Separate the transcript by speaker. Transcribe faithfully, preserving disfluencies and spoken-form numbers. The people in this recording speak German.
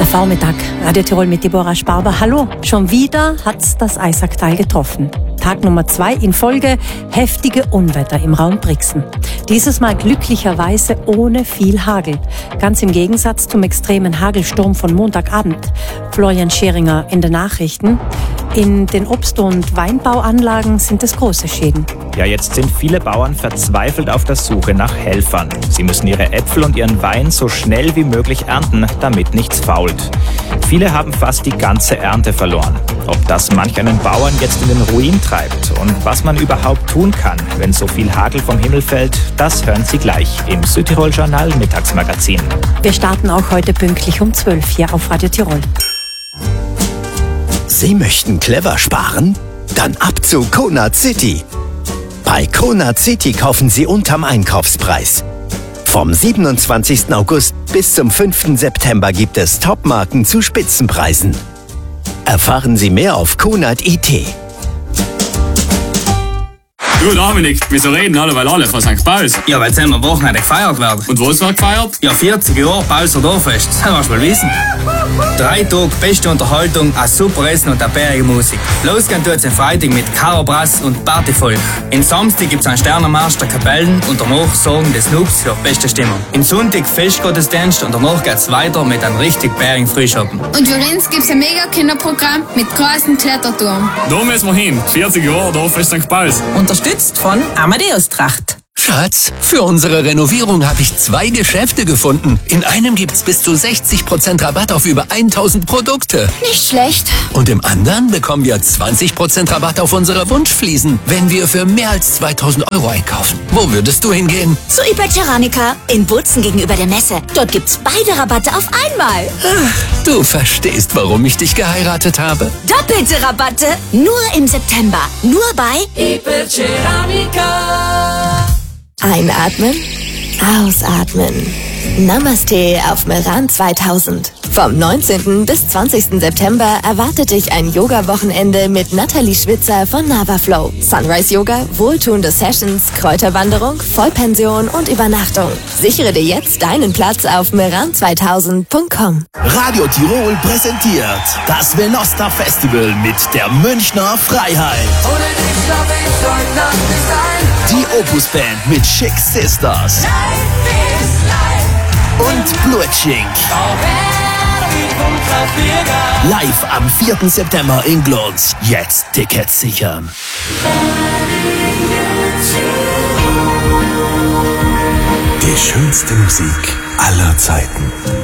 Speaker 1: Vormittag, Radio Tirol mit Deborah Sparber. Hallo, schon wieder hat's das Eisacktal getroffen. Tag Nummer zwei in Folge, heftige Unwetter im Raum Brixen. Dieses Mal glücklicherweise ohne viel Hagel. Ganz im Gegensatz zum extremen Hagelsturm von Montagabend. Florian Scheringer in den Nachrichten. In den Obst- und Weinbauanlagen sind es große Schäden.
Speaker 2: Ja, jetzt sind viele Bauern verzweifelt auf der Suche nach Helfern. Sie müssen ihre Äpfel und ihren Wein so schnell wie möglich ernten, damit nichts fault. Viele haben fast die ganze Ernte verloren. Ob das manch einen Bauern jetzt in den Ruin treibt und was man überhaupt tun kann, wenn so viel Hagel vom Himmel fällt, das hören Sie gleich im Südtirol-Journal Mittagsmagazin.
Speaker 1: Wir starten auch heute pünktlich um zwölf hier auf Radio Tirol.
Speaker 3: Sie möchten clever sparen? Dann ab zu Conad City. Bei Conad City kaufen Sie unterm Einkaufspreis. Vom siebenundzwanzigsten August bis zum fünften September gibt es Topmarken zu Spitzenpreisen. Erfahren Sie mehr auf Conad punkt I T.
Speaker 4: Du Dominik, wieso reden alle, weil alle von Sankt Pauls?
Speaker 5: Ja, weil es am Wochenende gefeiert werden.
Speaker 4: Und wo ist wer gefeiert?
Speaker 5: Ja, vierzig Jahre Paulser Dorffest, das willst du mal wissen. Drei Tage beste Unterhaltung, ein super Essen und eine bärige Musik. Losgehen tut's am Freitag mit Karo Brass und Partyvolk. Am Samstag gibt's einen Sternenmarsch der Kapellen und danach sorgen des Noobs für beste Stimmung. Am Sonntag Festgottesdienst und danach geht's weiter mit einem richtig bärigen Frühschoppen.
Speaker 6: Und für uns gibt's ein mega Kinderprogramm mit großen Kletterturm.
Speaker 4: Da müssen wir hin, vierzig Jahre Dorffest Sankt Pauls.
Speaker 7: Unterstützt von Amadeus Tracht.
Speaker 8: Schatz, für unsere Renovierung habe ich zwei Geschäfte gefunden. In einem gibt's bis zu sechzig Prozent Rabatt auf über tausend Produkte.
Speaker 6: Nicht schlecht.
Speaker 8: Und im anderen bekommen wir zwanzig Prozent Rabatt auf unsere Wunschfliesen, wenn wir für mehr als zweitausend Euro einkaufen. Wo würdest du hingehen?
Speaker 9: Zu Iber Ceramika in Bozen gegenüber der Messe. Dort gibt's beide Rabatte auf einmal.
Speaker 8: Ach, du verstehst, warum ich dich geheiratet habe.
Speaker 9: Doppelte Rabatte nur im September. Nur bei Iber Ceramika.
Speaker 10: Einatmen, ausatmen. Namaste auf Meran zweitausend. Vom neunzehnten bis zwanzigsten September erwartet dich ein Yoga-Wochenende mit Nathalie Schwitzer von Navaflow. Sunrise Yoga, wohltuende Sessions, Kräuterwanderung, Vollpension und Übernachtung. Sichere dir jetzt deinen Platz auf meran zweitausend punkt com.
Speaker 3: Radio Tirol präsentiert das Venosta Festival mit der Münchner Freiheit.
Speaker 11: Ohne dich glaub ich heute Nacht nicht ein.
Speaker 3: Die Opus Band mit Chic Sisters. Und Blutschink. Live am vierten September in Glons. Jetzt Tickets sichern.
Speaker 12: Die schönste Musik aller Zeiten.